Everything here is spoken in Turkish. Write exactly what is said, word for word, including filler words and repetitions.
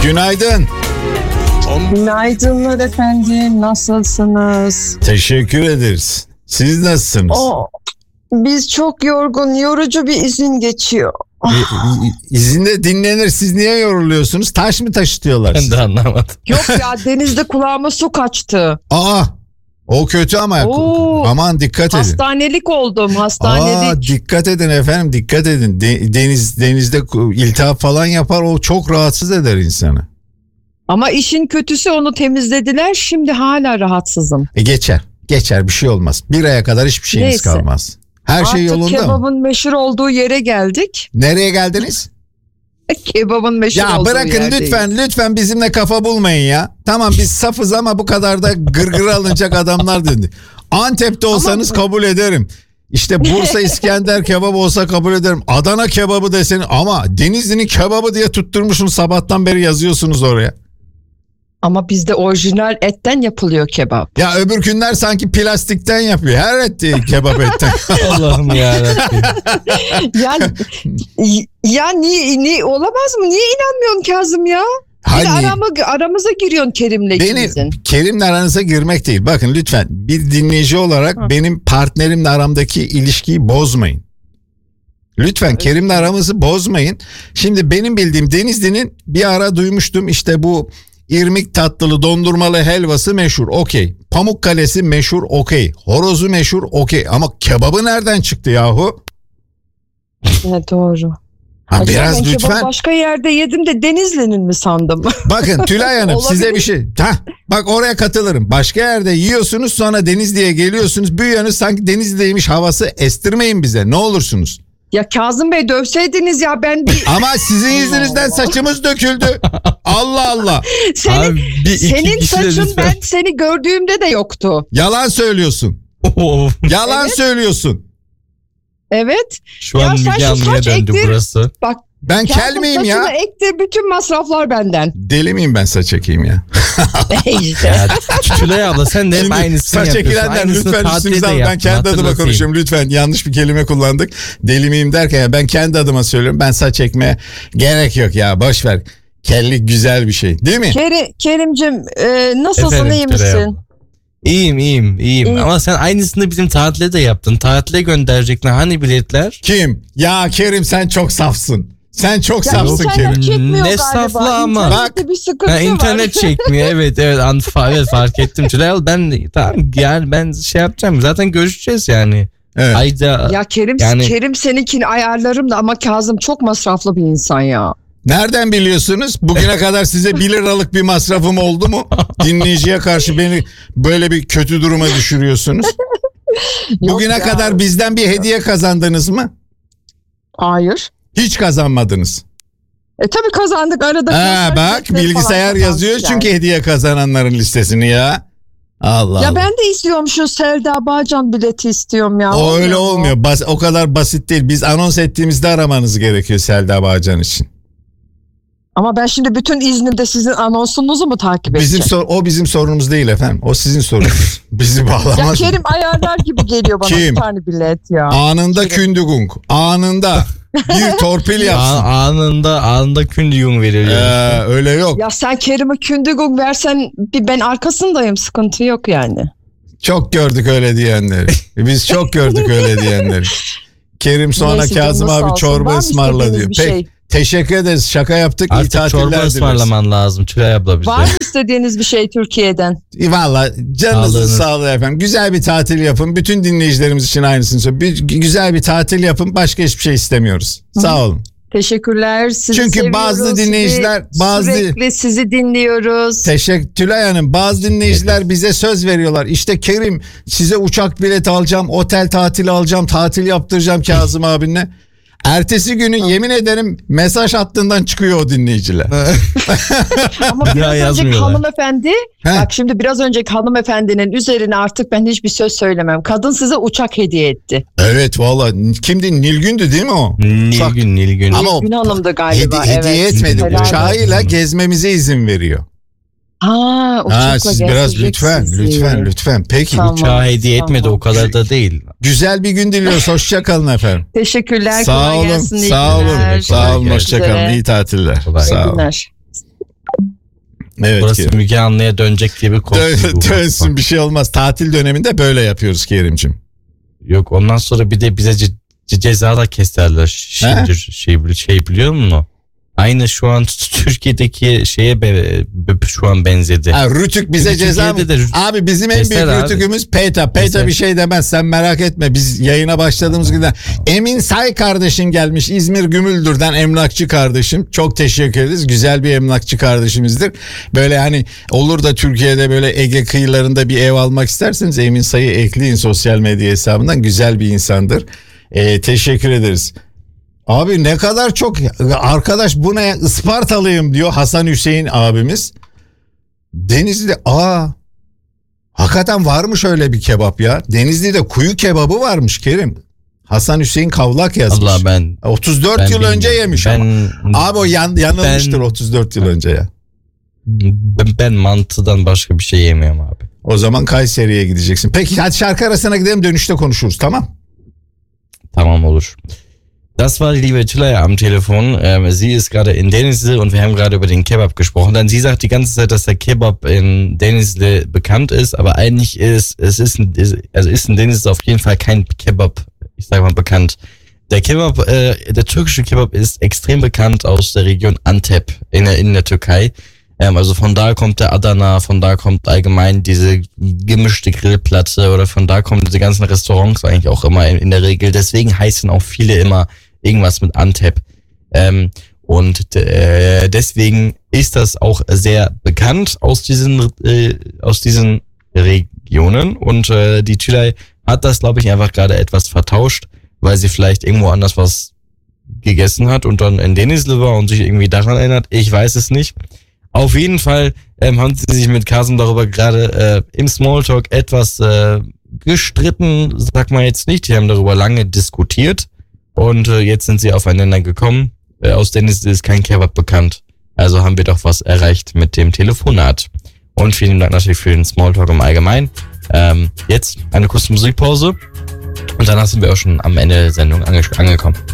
Günaydın. Günaydınlar efendim. Nasılsınız? Teşekkür ederiz. Siz nasılsınız? Oh, biz çok yorgun, yorucu bir izin geçiyor. E, izinde dinlenir. Siz niye yoruluyorsunuz? Taş mı taşıtıyorlar Ben sizi? de anlamadım. Yok ya, denizde kulağıma su kaçtı. Aa, o kötü ama. Oo, Aman dikkat edin. Hastanelik oldum, hastanelik. Aa, dikkat edin efendim, dikkat edin. De- deniz denizde iltihap falan yapar, o çok rahatsız eder insanı. Ama işin kötüsü onu temizlediler. Şimdi hala rahatsızım. E geçer. Geçer, bir şey olmaz. Bir aya kadar hiçbir şeyiniz Neyse. kalmaz. Her Artık şey yolunda mı? kebabın meşhur olduğu yere geldik. Nereye geldiniz? Kebabın meşhur Ya olduğu bırakın yerdeyiz. lütfen lütfen bizimle kafa bulmayın ya. Tamam biz safız ama bu kadar da gırgır alınacak adamlar dedi. Antep'te olsanız Ama- kabul ederim. İşte Bursa İskender kebabı olsa kabul ederim. Adana kebabı deseniz ama Denizli'nin kebabı diye tutturmuşsunuz, sabahtan beri yazıyorsunuz oraya. Ama bizde orijinal etten yapılıyor kebap. Ya öbür günler sanki plastikten yapıyor. Her et kebap etten. Allah'ım yarabbim. Yani ya niye, niye olamaz mı? Niye inanmıyorsun Kazım ya? Bir Hani arama, aramıza giriyorsun Kerim'le ikimizin. benim Kerim'le aranıza girmek değil. Bakın lütfen bir dinleyici olarak Hı. benim partnerimle aramdaki ilişkiyi bozmayın. Lütfen Kerim'le aramızı bozmayın. Şimdi benim bildiğim Denizli'nin bir ara duymuştum, işte bu irmik tatlılı dondurmalı helvası meşhur, okey. Pamukkale'si meşhur, okey. Horozu meşhur, okey. Ama kebabı nereden çıktı yahu? Evet, doğru. Ha, Acaba biraz ben kebabı lütfen. başka yerde yedim de Denizli'nin mi sandım? Bakın Tülay Hanım size Olabilir. bir şey. Hah, bak oraya katılırım. Başka yerde yiyorsunuz, sonra Denizli'ye geliyorsunuz. Büyüyorsunuz sanki Denizli'deymiş havası estirmeyin bize. Ne olursunuz. Ya Kazım Bey, dövseydiniz ya, ben bir... Ama sizin yüzünüzden saçımız döküldü. Allah Allah. Senin, Abi, bir iki senin kişi de saçın lütfen. ben seni gördüğümde de yoktu. Yalan söylüyorsun. Of, Yalan Evet. söylüyorsun. Evet. şu Ya an sen Müge şu Anlı'ya saç döndü ektir- burası. Bak, Ben kel Kazım miyim saçını ya? ektir, bütün masraflar benden. Deli miyim ben saç ekeyim ya? İşte. Ya, Tülay abla sen de hep Şimdi aynısını saç yapıyorsun. ekilenler Aynısını lütfen tatilde üstünüze de alın. Ben yaptın, kendi adıma hatırlatayım. konuşuyorum. Lütfen yanlış bir kelime kullandık. Deli miyim derken ya ben kendi adıma söylüyorum. Ben saç ekmeye gerek yok ya, boş ver. Kellik güzel bir şey değil mi? Keri, Kerim'cim e, nasılsın, Efendim, iyi Tülay misin? abla. İyiyim iyiyim iyiyim İyi. ama sen aynısını bizim tatile de yaptın. Tatile gönderecekler, hani biletler? Kim? Ya Kerim sen çok safsın. Sen çok Ya safsın internet Kerim. çekmiyor Ne galiba. saflı ama. İnternette bir sıkıntı Ha, var. internet çekmiyor, evet evet, an- evet fark ettim Tülay abla. Ben tamam yani ben şey yapacağım, zaten görüşeceğiz yani. Evet. Ayda Ya Kerim, Yani- Kerim seninkini ayarlarım da ama Kazım çok masraflı bir insan ya. Nereden biliyorsunuz? Bugüne kadar size bir liralık bir masrafım oldu mu? Dinleyiciye karşı beni böyle bir kötü duruma düşürüyorsunuz. Bugüne ya. kadar bizden bir hediye kazandınız mı? Hayır. Hiç kazanmadınız. E tabii kazandık arada. Ha konser bak, biletleri bilgisayar falan yazıyor kazandık çünkü yani. hediye kazananların listesini ya. Allah Ya Allah. ben de istiyorum, şu Selda Bağcan bileti istiyorum ya. O öyle mu? olmuyor. Bas, o kadar basit değil. Biz anons ettiğimizde aramanız gerekiyor Selda Bağcan için. Ama ben şimdi bütün iznimde sizin anonsunuzu mu takip Bizim edeceğim? sor, o bizim sorunumuz değil efendim. O sizin sorunuz. Bizi Ya bağlamaz. Kerim ayarlar gibi geliyor bana Kim? bir tane bilet ya. Anında kündügung. Anında bir torpil yapsın. an- anında anında kündüğün veriliyor. Ee, öyle yok. Ya sen Kerim'e kündigung versen bir ben arkasındayım, sıkıntı yok yani. Çok gördük öyle diyenleri. Biz çok gördük öyle diyenleri. Kerim sonra Neyse, Kazım canınız sağ abi olsun. çorba Var mı ısmarla istediğiniz diyor. bir Peki. şey? Teşekkür ederiz. Şaka yaptık. İyi Artık tatiller çorba dileriz. ısmarlaman lazım Tülay abla bize. Var mı istediğiniz bir şey Türkiye'den? Valla canınızın Sağlığınız. sağlığı efendim. Güzel bir tatil yapın. Bütün dinleyicilerimiz için aynısını söylüyorum. Bir, güzel bir tatil yapın. Başka hiçbir şey istemiyoruz. Sağ olun. Teşekkürler. Sizi Çünkü seviyoruz. bazı dinleyiciler, Ve bazı- sürekli sizi dinliyoruz. Teşekkür Tülay Hanım. Bazı dinleyiciler bize söz veriyorlar. İşte Kerim size uçak bileti alacağım, otel tatili alacağım, tatil yaptıracağım Kazım abinle. Ertesi günü yemin ederim mesaj hattından çıkıyor o dinleyiciler. Ama Ya biraz önceki yazmıyorlar. hanımefendi, He. bak şimdi biraz önceki hanımefendinin üzerine artık ben hiçbir söz söylemem. Kadın size uçak hediye etti. Evet valla. Kimdi? Nilgün'dü değil mi o? Nilgün Nilgün. Ama o Gün Hanım'dı galiba. hedi- hediye evet. etmedi. Helal Uçağıyla olsun. gezmemize izin veriyor. Ha, uçakla Ha, siz biraz gezecek lütfen sizi. lütfen lütfen. Peki Tamam. Uçağı hediye etmedi, Tamam. o kadar da değil. güzel bir gün diliyoruz. Hoşça kalın efendim. Teşekkürler. Sağ kolay olun. gelsin, iyi Sağ olun. günler. Sağ olun. Görüşmek Hoşça kalın. üzere. İyi tatiller. Kolay Sağ İyi olun. günler. Evet, Burası Kerim. Müge Anlı'ya dönecek diye bir korku. Dön, dönsün bir şey olmaz. Tatil döneminde böyle yapıyoruz Kerim'cim. Yok ondan sonra bir de bize ce- ce- ceza da keserler. Şimdi şey, şey biliyor musun? Aynı şu an Türkiye'deki şeye be, be- şu an benzedi. Ha, Rütük bize Çünkü ceza mı? Türkiye'de de- Abi bizim en Keser büyük abi. rütükümüz Peyta. Peyta Keser. bir şey demez, sen merak etme. Biz yayına başladığımız günden Emin Say kardeşim gelmiş İzmir Gümüldür'den, emlakçı kardeşim. Çok teşekkür ederiz. Güzel bir emlakçı kardeşimizdir. Böyle hani olur da Türkiye'de böyle Ege kıyılarında bir ev almak isterseniz Emin Say'ı ekleyin sosyal medya hesabından. Güzel bir insandır. Ee, teşekkür ederiz. Abi ne kadar çok arkadaş, bu ne, Ispartalıyım diyor Hasan Hüseyin abimiz. Denizli'de aa hakikaten varmış öyle bir kebap ya. Denizli'de kuyu kebabı varmış Kerim. Hasan Hüseyin Kavlak yazmış. Allah ben otuz dört ben yıl önce bilmiyorum. yemiş ben, ama. Abi o yan, yanılmıştır ben- otuz dört yıl önce ya. Ben, ben mantıdan başka bir şey yemiyorum abi. O zaman Kayseri'ye gideceksin. Peki hadi şarkı arasına gidelim, dönüşte konuşuruz, tamam? Tamam olur. Das war die liebe Tülay am Telefon. Ähm, sie ist gerade in Denizli und wir haben gerade über den Kebab gesprochen. Denn sie sagt die ganze Zeit, dass der Kebab in Denizli bekannt ist, aber eigentlich ist es ist, ein- ist also ist in Denizli auf jeden Fall kein Kebab, ich sage mal, bekannt. Der Kebab, äh, der türkische Kebab ist extrem bekannt aus der Region Antep in der, in der Türkei. Ähm, also von da kommt der Adana, von da kommt allgemein diese gemischte Grillplatte oder von da kommen diese ganzen Restaurants eigentlich auch immer in, in der Regel. Deswegen heißen auch viele immer irgendwas mit Antep. Ähm, und äh, deswegen ist das auch sehr bekannt aus diesen äh, aus diesen Regionen. Und äh, die Tülay hat das, glaube ich, einfach gerade etwas vertauscht, weil sie vielleicht irgendwo anders was gegessen hat und dann in Denizli war und sich irgendwie daran erinnert. Ich weiß es nicht. Auf jeden Fall ähm, haben sie sich mit Kasem darüber gerade äh, im Smalltalk etwas äh, gestritten, sag mal jetzt nicht. Die haben darüber lange diskutiert und äh, jetzt sind sie aufeinander gekommen. Äh, aus Denizli ist kein Kebab bekannt. Also haben wir doch was erreicht mit dem Telefonat. Und vielen Dank natürlich für den Smalltalk im Allgemeinen. Ähm, jetzt eine kurze Musikpause und danach sind wir auch schon am Ende der Sendung ange- angekommen.